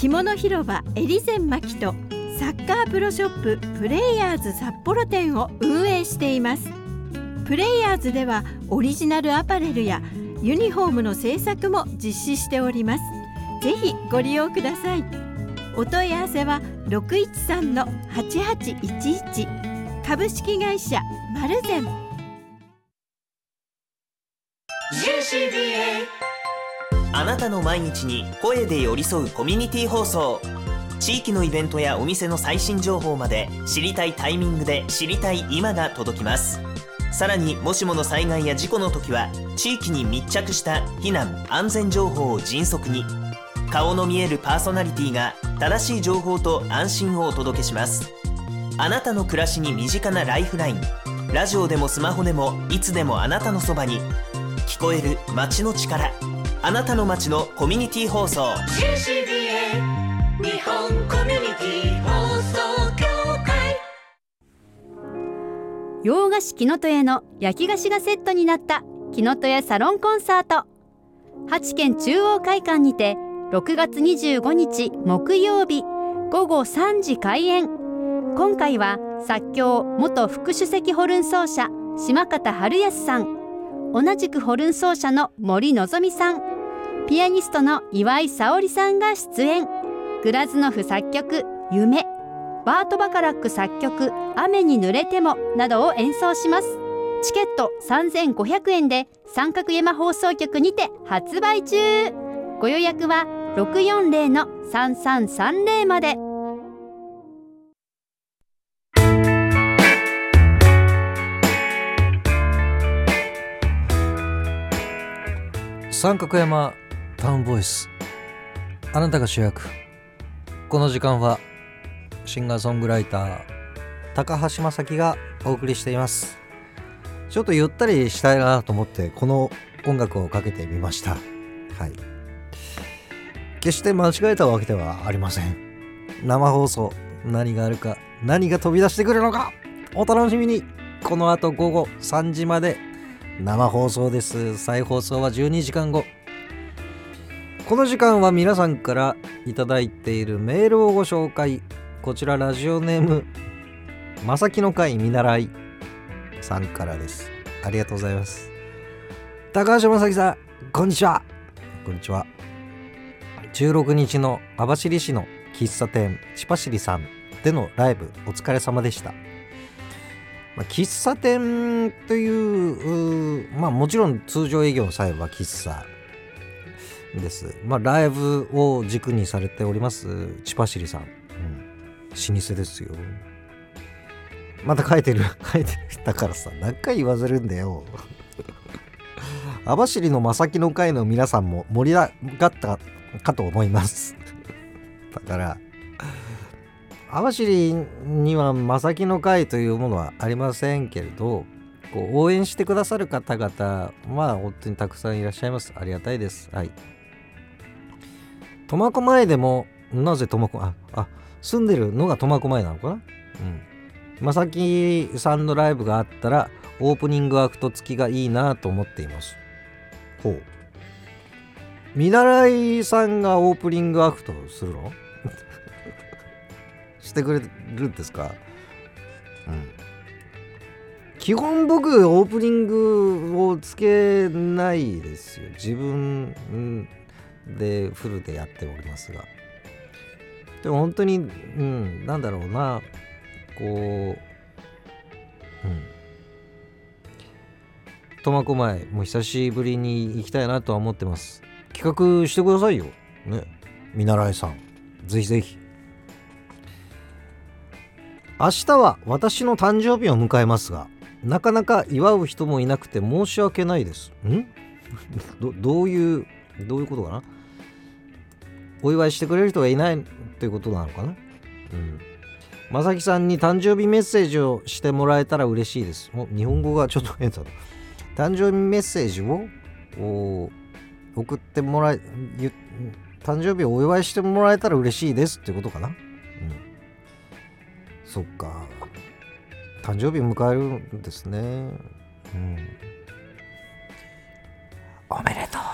着物広場エリゼンマキとサッカープロショッププレイヤーズ札幌店を運営しています。プレイヤーズではオリジナルアパレルやユニフォームの製作も実施しております。ぜひご利用ください。お問い合わせは 613-8811 株式会社マルゼン。 JCBA あなたの毎日に声で寄り添うコミュニティ放送。地域のイベントやお店の最新情報まで知りたいタイミングで知りたい今が届きます。さらにもしもの災害や事故の時は地域に密着した避難安全情報を迅速に、顔の見えるパーソナリティが正しい情報と安心をお届けします。あなたの暮らしに身近なライフライン、ラジオでもスマホでもいつでもあなたのそばに、聞こえる街の力、あなたの街のコミュニティ放送。 JCBA 日本コミュニティ放送協会。 洋菓子きのとやの焼き菓子がセットになったきのとやサロンコンサート、8軒中央会館にて6月25日木曜日午後3時開演。今回は作協元副首席ホルン奏者島方春康さん、同じくホルン奏者の森のぞみさん、ピアニストの岩井沙織さんが出演。グラズノフ作曲夢、バート・バカラック作曲雨に濡れてもなどを演奏します。チケット3500円で三角山放送局にて発売中。ご予約は 640-3330 まで。 三角山タウンボイス、あなたが主役。この時間はシンガーソングライター高橋正樹がお送りしています。ちょっとゆったりしたいなと思ってこの音楽をかけてみました。はい、決して間違えたわけではありません。生放送、何があるか、何が飛び出してくるのかお楽しみに。この後午後3時まで生放送です。再放送は12時間後。この時間は皆さんからいただいているメールをご紹介。こちらラジオネームまさきの会見習いさんからです。ありがとうございます。高橋正樹さん、こんにちは。こんにちは。16日の網走市の喫茶店チパシリさんでのライブお疲れ様でした。喫茶店という、もちろん通常営業の際は喫茶です。ライブを軸にされておりますチパシリさん、老舗ですよ。また書いてたからさ、何回言わせるんだよ。網走の正木の会の皆さんも盛り上がったかと思います。だから網走には正木の会というものはありませんけれど、応援してくださる方々は本当にたくさんいらっしゃいます。ありがたいです。はい。苫小牧でも、なぜ苫小牧、住んでるのが苫小牧なのかな。正木さんのライブがあったらオープニングアクト付きがいいなと思っています。ほう。見習いさんがオープニングアクトするのしてくれるんですか。基本僕オープニングをつけないですよ。自分でフルでやっておりますが、でも本当になんだろうな、苫小牧も久しぶりに行きたいなとは思ってます。企画してくださいよね、見習いさん。ぜひぜひ。明日は私の誕生日を迎えますが、なかなか祝う人もいなくて申し訳ないです。どういうことかな。お祝いしてくれる人がいないということなのかな。まさきさんに誕生日メッセージをしてもらえたら嬉しいです。日本語がちょっと変だな。誕生日メッセージを送ってもらえ、誕生日をお祝いしてもらえたら嬉しいですってことかな。そっか、誕生日迎えるんですね。おめでとう。